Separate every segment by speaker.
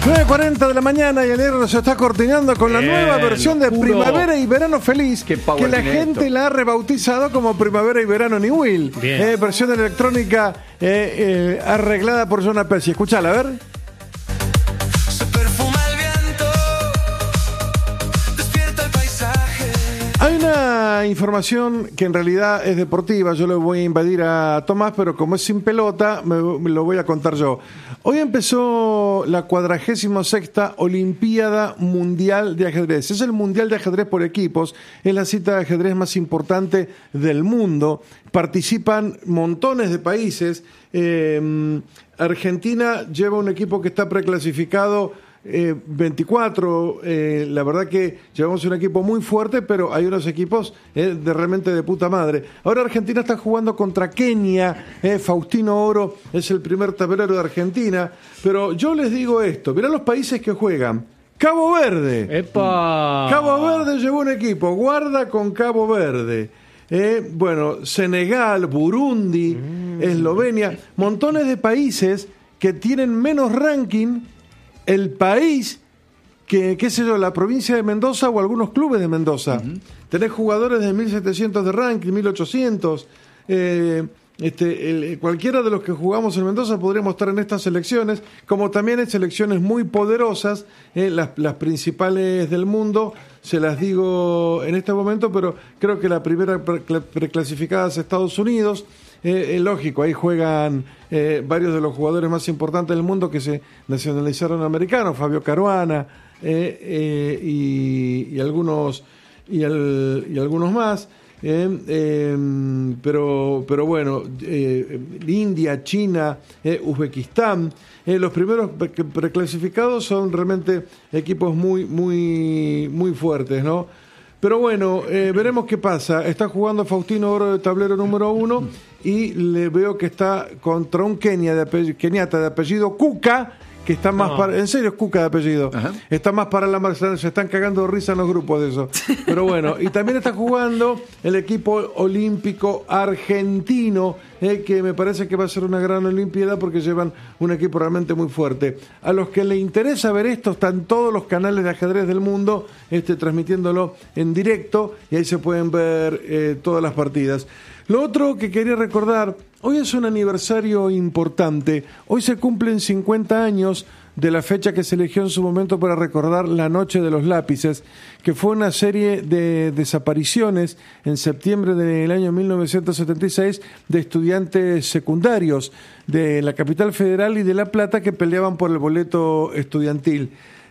Speaker 1: 9:40 de la mañana y el negro se está cortinando con la nueva versión de Primavera y Verano Feliz, que la gente la ha rebautizado como Primavera y Verano New Will. Versión electrónica arreglada por Jonah Pesci. Escuchala, a ver. Hay una información que en realidad es deportiva, yo le voy a invadir a Tomás, pero como es sin pelota, me lo voy a contar yo. Hoy empezó la 46ª Olimpiada Mundial de Ajedrez. Es el Mundial de Ajedrez por equipos, es la cita de ajedrez más importante del mundo. Participan montones de países. Argentina lleva un equipo que está preclasificado 24, la verdad que llevamos un equipo muy fuerte, pero hay unos equipos de realmente de puta madre. Ahora Argentina está jugando contra Kenia, Faustino Oro es el primer tablero de Argentina, pero yo les digo esto, mirá los países que juegan. Cabo Verde.
Speaker 2: ¡Epa!
Speaker 1: Cabo Verde llevó un equipo, guarda con Cabo Verde. Bueno, Senegal, Burundi, Eslovenia, montones de países que tienen menos ranking. El país que, qué sé yo, la provincia de Mendoza o algunos clubes de Mendoza. Tenés jugadores de 1700 de ranking, 1800. Cualquiera de los que jugamos en Mendoza podríamos estar en estas selecciones, como también hay selecciones muy poderosas, las principales del mundo, se las digo en este momento, pero creo que la primera preclasificada es Estados Unidos. Lógico, ahí juegan varios de los jugadores más importantes del mundo que se nacionalizaron americanos, Fabio Caruana y algunos más. Pero bueno, India, China, Uzbekistán, los primeros preclasificados son realmente equipos muy fuertes, ¿no? Pero bueno, veremos qué pasa. Está jugando Faustino Oro de tablero número 1 y le veo que está contra un keniata de apellido Cuca, que está más para... En serio, es Cuca de apellido. Ajá. Está más para la... Se están cagando de risa en los grupos de eso. Pero bueno, y también está jugando el equipo olímpico argentino, que me parece que va a ser una gran olimpiada porque llevan un equipo realmente muy fuerte. A los que les interesa ver esto, están todos los canales de ajedrez del mundo transmitiéndolo en directo y ahí se pueden ver todas las partidas. Lo otro que quería recordar, hoy es un aniversario importante. Hoy se cumplen 50 años de la fecha que se eligió en su momento para recordar la Noche de los Lápices, que fue una serie de desapariciones en septiembre del año 1976 de estudiantes secundarios de la capital federal y de La Plata que peleaban por el boleto estudiantil.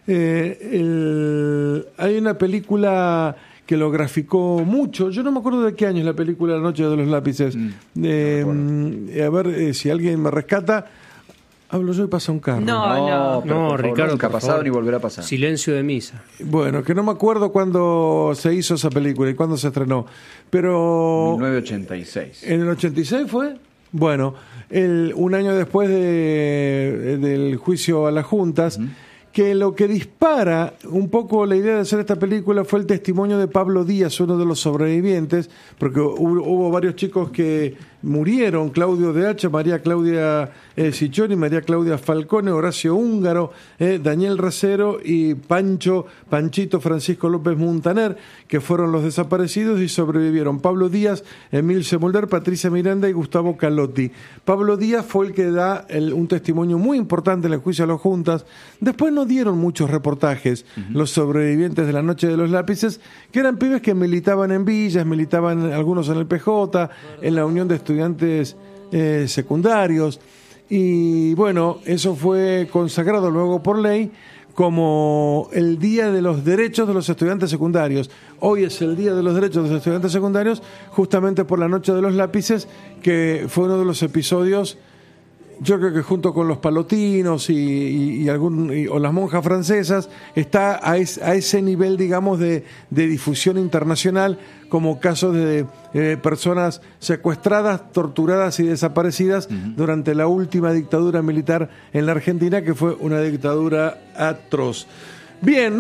Speaker 1: Hay una película que lo graficó mucho. Yo no me acuerdo de qué año es la película La Noche de los Lápices. A ver si alguien me rescata. Hablo yo y pasa un carro.
Speaker 2: No, Ricardo,
Speaker 3: nunca ha pasado ni volverá a pasar.
Speaker 2: Silencio de misa.
Speaker 1: Bueno, que no me acuerdo cuándo se hizo esa película y cuándo se estrenó. Pero
Speaker 3: 1986.
Speaker 1: ¿En el 86 fue? Bueno, un año después del juicio a las juntas, que lo que dispara un poco la idea de hacer esta película fue el testimonio de Pablo Díaz, uno de los sobrevivientes, porque hubo varios chicos que murieron, Claudio de Hacha, María Claudia Ciccioni, María Claudia Falcone, Horacio Húngaro, Daniel Racero y Panchito Francisco López Muntaner, que fueron los desaparecidos y sobrevivieron Pablo Díaz, Emil Semulder, Patricia Miranda y Gustavo Calotti. Pablo Díaz fue el que da un testimonio muy importante en el juicio a las juntas. Después no dieron muchos reportajes los sobrevivientes de la Noche de los Lápices, que eran pibes que militaban en villas, militaban algunos en el PJ, en la Unión de Estudiantes Secundarios, y bueno, eso fue consagrado luego por ley como el Día de los Derechos de los Estudiantes Secundarios. Hoy es el Día de los Derechos de los Estudiantes Secundarios, justamente por la Noche de los Lápices, que fue uno de los episodios. Yo creo que junto con los palotinos o las monjas francesas está a ese nivel, digamos, de difusión internacional, como casos de personas secuestradas, torturadas y desaparecidas durante la última dictadura militar en la Argentina, que fue una dictadura atroz. Bien,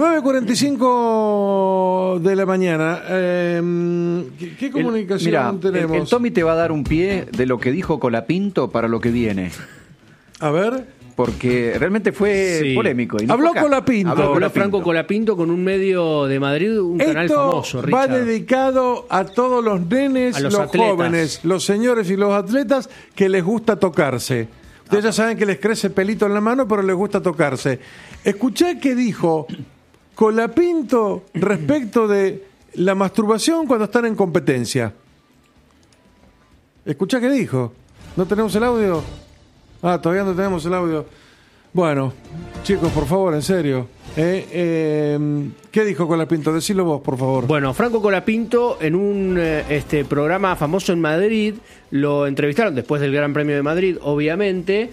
Speaker 1: 9:45 de la mañana. ¿Qué comunicación tenemos?
Speaker 3: El Tommy te va a dar un pie de lo que dijo Colapinto para lo que viene.
Speaker 1: A ver.
Speaker 3: porque realmente fue polémico. Y no
Speaker 1: Habló
Speaker 3: fue acá.
Speaker 1: Colapinto.
Speaker 2: Habló Franco Colapinto con un medio de Madrid, un canal famoso,
Speaker 1: va
Speaker 2: Richard.
Speaker 1: dedicado a todos los nenes,
Speaker 2: A los
Speaker 1: los
Speaker 2: atletas.
Speaker 1: jóvenes, los señores y los atletas que les gusta tocarse. Ustedes ya saben que les crece pelito en la mano, pero les gusta tocarse. Escuché que dijo Colapinto respecto de la masturbación cuando están en competencia. Escuchá qué dijo. ¿No tenemos el audio? Todavía no tenemos el audio. Bueno, chicos, por favor, en serio. ¿Qué dijo Colapinto? Decilo vos, por favor.
Speaker 2: Bueno, Franco Colapinto en un programa famoso en Madrid lo entrevistaron después del Gran Premio de Madrid, obviamente,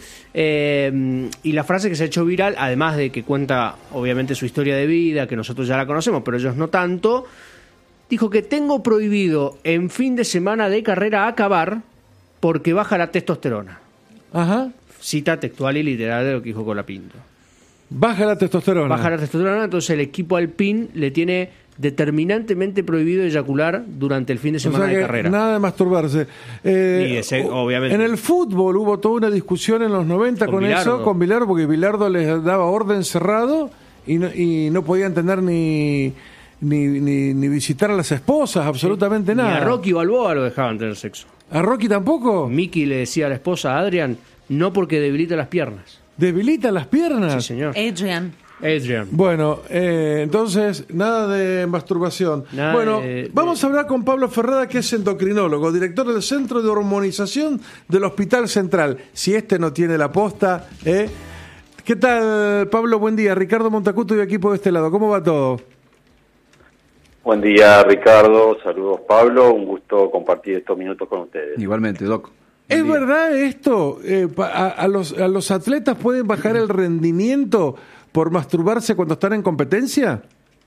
Speaker 2: y la frase que se ha hecho viral, además de que cuenta obviamente su historia de vida, que nosotros ya la conocemos, pero ellos no tanto, dijo que tengo prohibido en fin de semana de carrera acabar porque baja la testosterona.
Speaker 1: Ajá.
Speaker 2: Cita textual y literal de lo que dijo Colapinto.
Speaker 1: Baja la testosterona.
Speaker 2: Baja la testosterona, entonces el equipo Alpine le tiene determinantemente prohibido eyacular durante el fin de semana de carrera.
Speaker 1: Nada de masturbarse.
Speaker 2: Obviamente.
Speaker 1: En el fútbol hubo toda una discusión en los 90 con eso, con Bilardo, porque Bilardo les daba orden cerrado y no podían tener ni visitar a las esposas, absolutamente nada.
Speaker 2: Ni a Rocky Balboa lo dejaban tener sexo.
Speaker 1: ¿A Rocky tampoco?
Speaker 2: Mickey le decía a la esposa, Adrian, no porque debilita las piernas.
Speaker 1: ¿Debilita las piernas?
Speaker 2: Sí, señor.
Speaker 4: Adrian.
Speaker 1: Bueno, entonces, nada de masturbación. Vamos a hablar con Pablo Ferrada, que es endocrinólogo, director del Centro de Hormonización del Hospital Central. Si no tiene la posta, ¿Qué tal, Pablo? Buen día. Ricardo Montacuto y equipo de este lado. ¿Cómo va todo?
Speaker 5: Buen día, Ricardo. Saludos, Pablo. Un gusto compartir estos minutos con ustedes.
Speaker 3: Igualmente, Doc.
Speaker 1: ¿Es verdad esto? ¿A los atletas pueden bajar el rendimiento por masturbarse cuando están en competencia?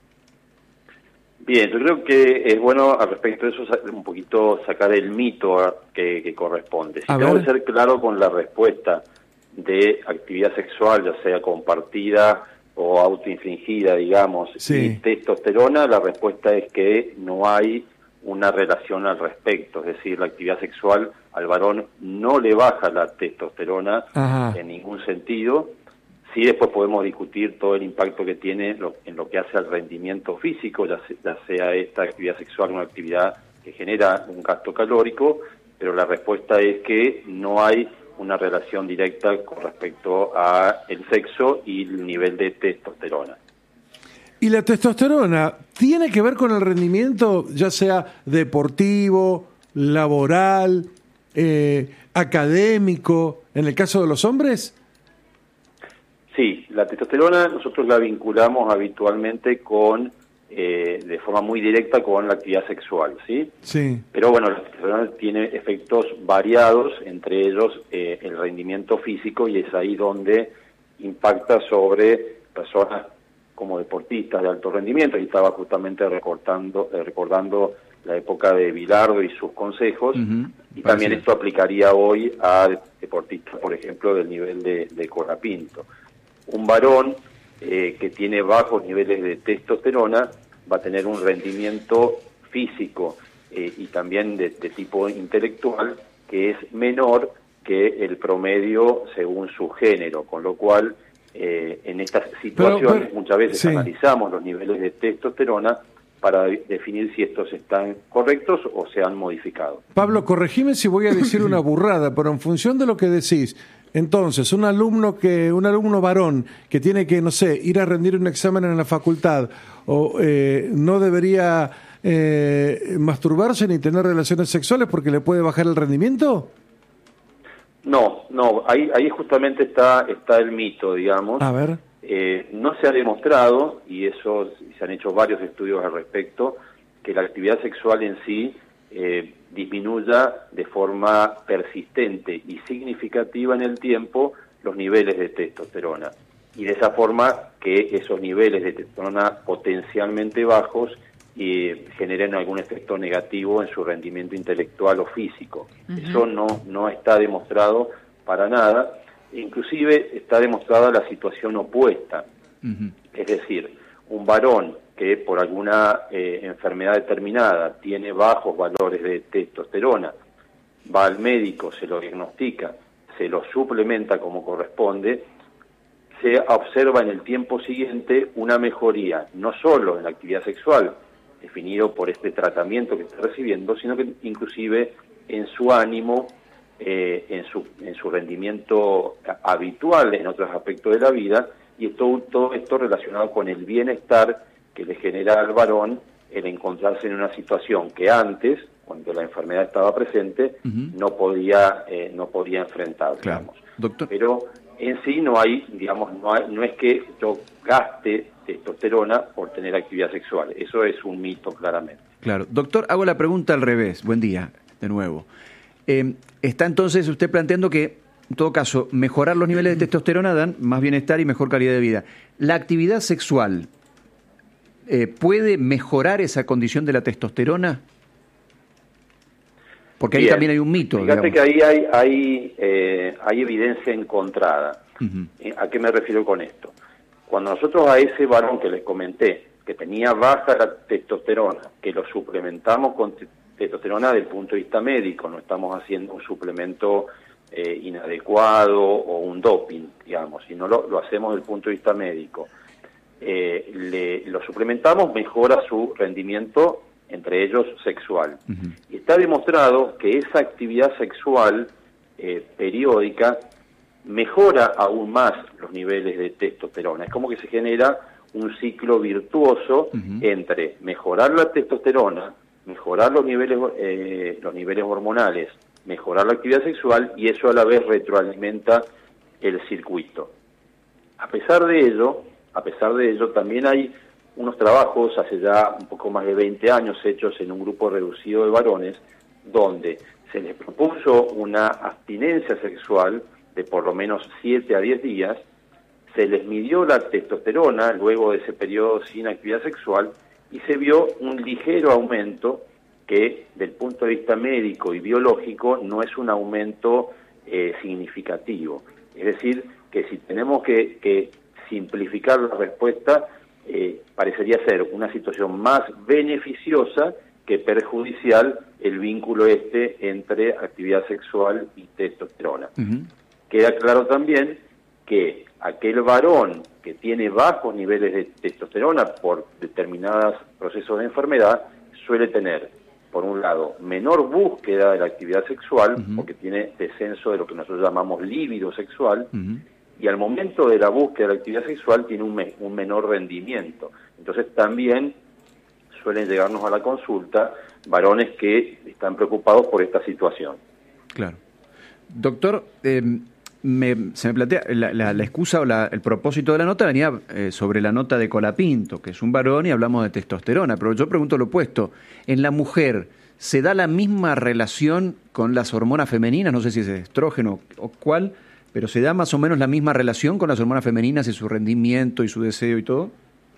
Speaker 5: Bien, yo creo que es bueno al respecto de eso un poquito sacar el mito que corresponde. Si tengo que ser claro con la respuesta de actividad sexual, ya sea compartida o autoinfligida, digamos, y testosterona, la respuesta es que no hay una relación al respecto. Es decir, la actividad sexual al varón no le baja la testosterona en ningún sentido. Sí, después podemos discutir todo el impacto que tiene en lo que hace al rendimiento físico, ya sea esta actividad sexual una actividad que genera un gasto calórico, pero la respuesta es que no hay una relación directa con respecto a el sexo y el nivel de testosterona.
Speaker 1: ¿Y la testosterona tiene que ver con el rendimiento, ya sea deportivo, laboral, académico, en el caso de los hombres?
Speaker 5: Sí, la testosterona nosotros la vinculamos habitualmente con, de forma muy directa con la actividad sexual, ¿sí?
Speaker 1: Sí.
Speaker 5: Pero bueno, la testosterona tiene efectos variados, entre ellos el rendimiento físico, y es ahí donde impacta sobre personas como deportistas de alto rendimiento. Y estaba justamente recordando la época de Bilardo y sus consejos, y también esto aplicaría hoy a deportistas, por ejemplo, del nivel de Colapinto. Un varón que tiene bajos niveles de testosterona va a tener un rendimiento físico y también de tipo intelectual que es menor que el promedio según su género, con lo cual en estas situaciones muchas veces analizamos los niveles de testosterona para definir si estos están correctos o se han modificado.
Speaker 1: Pablo, corregime si voy a decir una burrada, pero en función de lo que decís, entonces, un alumno varón que tiene que, no sé, ir a rendir un examen en la facultad, o no debería masturbarse ni tener relaciones sexuales porque le puede bajar el rendimiento.
Speaker 5: No, ahí justamente está el mito, digamos.
Speaker 1: A ver.
Speaker 5: No se ha demostrado, y eso se han hecho varios estudios al respecto, que la actividad sexual en sí disminuya de forma persistente y significativa en el tiempo los niveles de testosterona. Y de esa forma que esos niveles de testosterona potencialmente bajos generen algún efecto negativo en su rendimiento intelectual o físico. Eso no está demostrado para nada. Inclusive está demostrada la situación opuesta. Es decir, un varón que por alguna enfermedad determinada tiene bajos valores de testosterona, va al médico, se lo diagnostica, se lo suplementa como corresponde, se observa en el tiempo siguiente una mejoría, no solo en la actividad sexual, definido por este tratamiento que está recibiendo, sino que inclusive en su ánimo, en su rendimiento habitual en otros aspectos de la vida, y todo esto relacionado con el bienestar que le genera al varón el encontrarse en una situación que antes, cuando la enfermedad estaba presente, no podía enfrentar,
Speaker 3: claro.
Speaker 5: digamos.
Speaker 3: Doctor.
Speaker 5: Pero en sí no hay, digamos, no es que yo gaste testosterona por tener actividad sexual. Eso es un mito, claramente.
Speaker 3: Claro. Doctor, hago la pregunta al revés. Buen día, de nuevo. Está entonces usted planteando que, en todo caso, mejorar los niveles de testosterona dan más bienestar y mejor calidad de vida. ¿La actividad sexual puede mejorar esa condición de la testosterona? Porque ahí también hay un mito.
Speaker 5: Fíjate que ahí hay evidencia encontrada. ¿A qué me refiero con esto? Cuando nosotros a ese varón que les comenté, que tenía baja la testosterona, que lo suplementamos con testosterona desde el punto de vista médico, no estamos haciendo un suplemento inadecuado o un doping, digamos, sino lo hacemos desde el punto de vista médico. Lo suplementamos, mejora su rendimiento, entre ellos sexual. Y está demostrado que esa actividad sexual periódica mejora aún más los niveles de testosterona. Es como que se genera un ciclo virtuoso entre mejorar la testosterona, mejorar los niveles hormonales, mejorar la actividad sexual, y eso a la vez retroalimenta el circuito. A pesar de ello, también hay unos trabajos hace ya un poco más de 20 años hechos en un grupo reducido de varones, donde se les propuso una abstinencia sexual de por lo menos 7 a 10 días, se les midió la testosterona luego de ese periodo sin actividad sexual y se vio un ligero aumento que, del punto de vista médico y biológico, no es un aumento significativo. Es decir, que si tenemos que simplificar la respuesta, parecería ser una situación más beneficiosa que perjudicial el vínculo entre actividad sexual y testosterona. Queda claro también que aquel varón que tiene bajos niveles de testosterona por determinados procesos de enfermedad suele tener, por un lado, menor búsqueda de la actividad sexual, porque tiene descenso de lo que nosotros llamamos líbido sexual, y al momento de la búsqueda de la actividad sexual tiene un menor rendimiento. Entonces también suelen llegarnos a la consulta varones que están preocupados por esta situación.
Speaker 3: Claro. Doctor, se me plantea, la excusa o el propósito de la nota venía sobre la nota de Colapinto, que es un varón y hablamos de testosterona, pero yo pregunto lo opuesto. ¿En la mujer se da la misma relación con las hormonas femeninas? No sé si es estrógeno o cuál, pero ¿se da más o menos la misma relación con las hormonas femeninas y su rendimiento y su deseo y todo?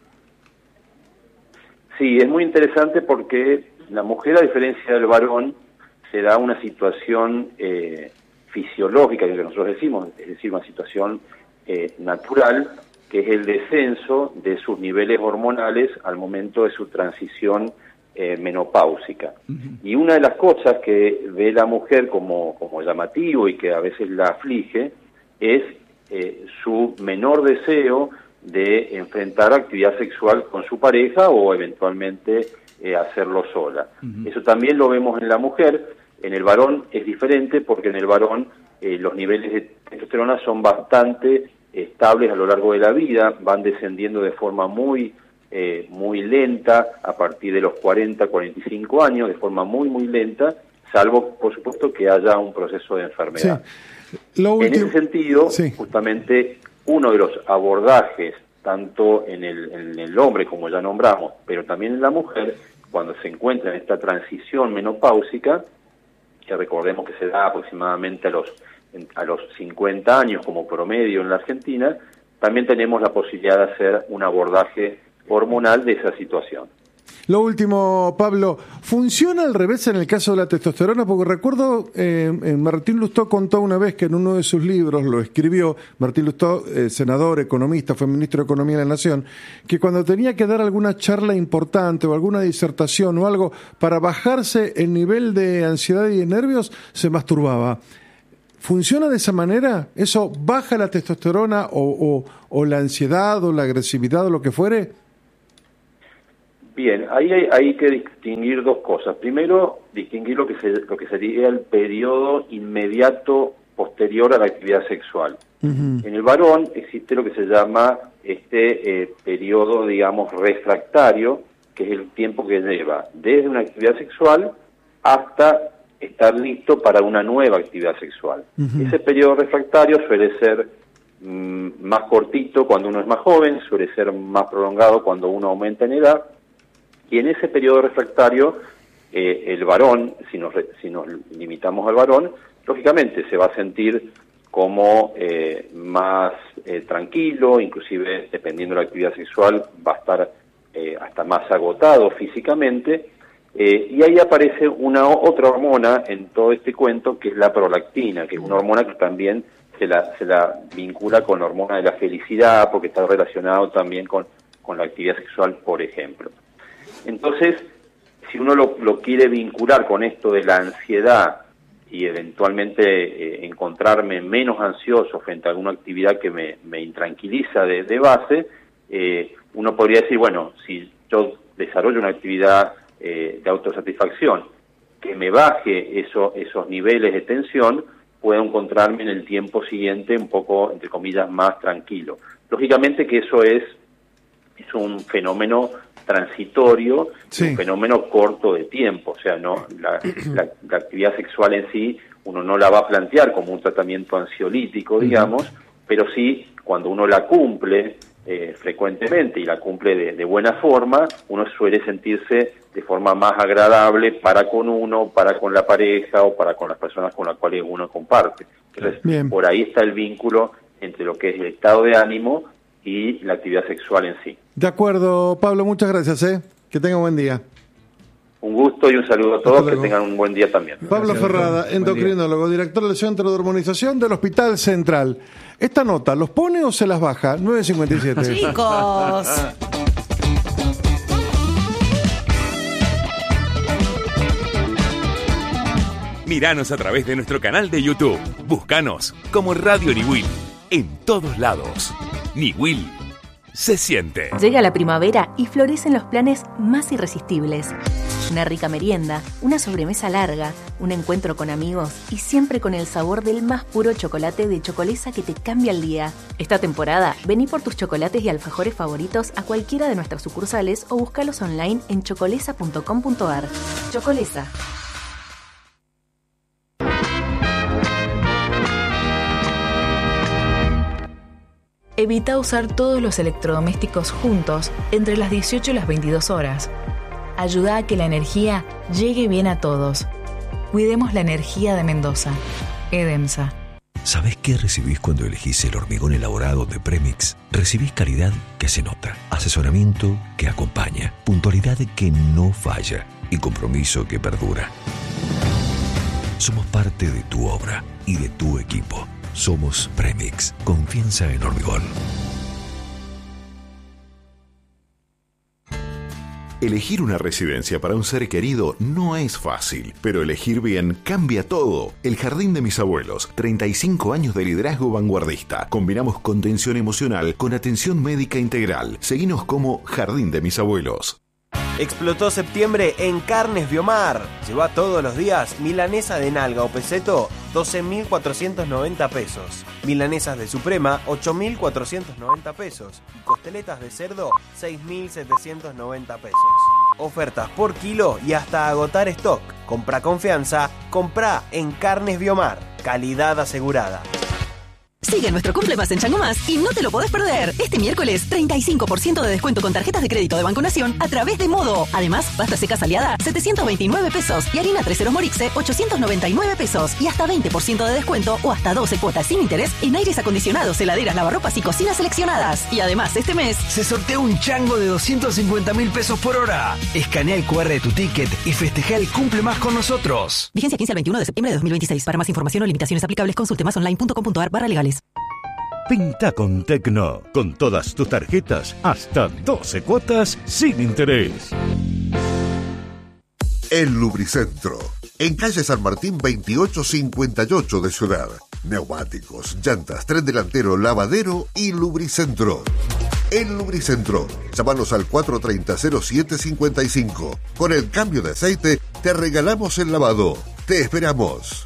Speaker 5: Sí, es muy interesante porque la mujer, a diferencia del varón, se da una situación fisiológica, que nosotros decimos, es decir, una situación natural, que es el descenso de sus niveles hormonales al momento de su transición menopáusica. Y una de las cosas que ve la mujer como llamativo y que a veces la aflige es su menor deseo de enfrentar actividad sexual con su pareja o eventualmente hacerlo sola. Eso también lo vemos en la mujer. En el varón es diferente porque en el varón los niveles de testosterona son bastante estables a lo largo de la vida, van descendiendo de forma muy lenta a partir de los 40, 45 años, de forma muy lenta, salvo, por supuesto, que haya un proceso de enfermedad. Sí. En ese sentido, justamente, uno de los abordajes, tanto en el hombre, como ya nombramos, pero también en la mujer, cuando se encuentra en esta transición menopáusica, que recordemos que se da aproximadamente a los 50 años como promedio en la Argentina, también tenemos la posibilidad de hacer un abordaje hormonal de esa situación.
Speaker 1: Lo último, Pablo, ¿funciona al revés en el caso de la testosterona? Porque recuerdo, Martín Lustó contó una vez que en uno de sus libros, lo escribió, Martín Lustó, senador, economista, fue ministro de Economía de la Nación, que cuando tenía que dar alguna charla importante o alguna disertación o algo para bajarse el nivel de ansiedad y de nervios, se masturbaba. ¿Funciona de esa manera? ¿Eso baja la testosterona o la ansiedad o la agresividad o lo que fuere?
Speaker 5: Bien, ahí hay que distinguir dos cosas. Primero, distinguir lo que sería el periodo inmediato posterior a la actividad sexual. En el varón existe lo que se llama periodo, digamos, refractario, que es el tiempo que lleva desde una actividad sexual hasta estar listo para una nueva actividad sexual. Ese periodo refractario suele ser más cortito cuando uno es más joven, suele ser más prolongado cuando uno aumenta en edad, y en ese periodo refractario el varón, si nos limitamos al varón, lógicamente se va a sentir como más tranquilo, inclusive dependiendo de la actividad sexual va a estar hasta más agotado físicamente, y ahí aparece otra hormona en todo este cuento, que es la prolactina, que es una hormona que también se la vincula con la hormona de la felicidad, porque está relacionado también con la actividad sexual, por ejemplo. Entonces, si uno lo quiere vincular con esto de la ansiedad y eventualmente encontrarme menos ansioso frente a alguna actividad que me intranquiliza de base, uno podría decir, bueno, si yo desarrollo una actividad de autosatisfacción que me baje esos niveles de tensión, puedo encontrarme en el tiempo siguiente un poco, entre comillas, más tranquilo. Lógicamente que eso es un fenómeno transitorio, sí, un fenómeno corto de tiempo, o sea, no la actividad sexual en sí uno no la va a plantear como un tratamiento ansiolítico, digamos, pero sí cuando uno la cumple frecuentemente y la cumple de buena forma, uno suele sentirse de forma más agradable para con uno, para con la pareja o para con las personas con las cuales uno comparte. Entonces, bien, por ahí está el vínculo entre lo que es el estado de ánimo y la actividad sexual en sí.
Speaker 1: De acuerdo, Pablo, muchas gracias. Que tenga un buen día.
Speaker 5: Un gusto y un saludo a todos, que tengan un buen día también.
Speaker 1: Pablo Ferrada, endocrinólogo, director del Centro de Hormonización del Hospital Central. Esta nota, ¿los pone o se las baja? 9:57.
Speaker 4: ¡Chicos!
Speaker 6: Míranos a través de nuestro canal de YouTube. Búscanos como Radio Niwil. En todos lados. Niwil se siente.
Speaker 7: Llega la primavera y florecen los planes más irresistibles. Una rica merienda, una sobremesa larga, un encuentro con amigos y siempre con el sabor del más puro chocolate de Chocolesa que te cambia el día. Esta temporada, vení por tus chocolates y alfajores favoritos a cualquiera de nuestras sucursales o búscalos online en chocolesa.com.ar. Chocolesa. Evita usar todos los electrodomésticos juntos entre las 18 y las 22 horas. Ayuda a que la energía llegue bien a todos. Cuidemos la energía de Mendoza. EDEMSA.
Speaker 8: ¿Sabés qué recibís cuando elegís el hormigón elaborado de Premix? Recibís calidad que se nota, asesoramiento que acompaña, puntualidad que no falla y compromiso que perdura. Somos parte de tu obra y de tu equipo. Somos Premix. Confianza en hormigón.
Speaker 9: Elegir una residencia para un ser querido no es fácil, pero elegir bien cambia todo. El Jardín de Mis Abuelos, 35 años de liderazgo vanguardista. Combinamos contención emocional con atención médica integral. Seguinos como Jardín de Mis Abuelos.
Speaker 10: Explotó septiembre en Carnes Biomar. Lleva todos los días milanesa de nalga o peseto, 12.490 pesos. Milanesas de suprema, 8.490 pesos. Y costeletas de cerdo, 6.790 pesos. Ofertas por kilo y hasta agotar stock. Compra confianza, compra en Carnes Biomar. Calidad asegurada.
Speaker 4: Sigue nuestro Cumple Más en Chango Más y no te lo podés perder. Este miércoles, 35% de descuento con tarjetas de crédito de Banco Nación a través de Modo. Además, pasta seca Aliada, 729 pesos. Y harina 3 Morixe, 899 pesos. Y hasta 20% de descuento o hasta 12 cuotas sin interés en aires acondicionados, heladeras, lavarropas y cocinas seleccionadas. Y además, este mes
Speaker 11: se sortea un chango de 250.000 pesos por hora. Escanea el QR de tu ticket y festeja el Cumple Más con nosotros.
Speaker 4: Vigencia 15 al 21 de septiembre de 2026. Para más información o limitaciones aplicables, consulte masonline.com.ar/legales.
Speaker 12: Pinta con Tecno, con todas tus tarjetas, hasta 12 cuotas sin interés.
Speaker 13: El Lubricentro, en calle San Martín 2858 de Ciudad. neumáticos, llantas, tren delantero, lavadero y lubricentro. En Lubricentro, llámanos al 430-0755. Con el cambio de aceite, te regalamos el lavado. ¡Te esperamos!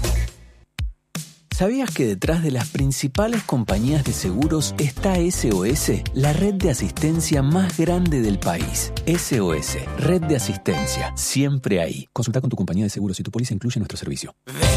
Speaker 14: ¿Sabías que detrás de las principales compañías de seguros está SOS, la red de asistencia más grande del país? SOS, red de asistencia, siempre ahí. Consulta con tu compañía de seguros si tu póliza incluye nuestro servicio.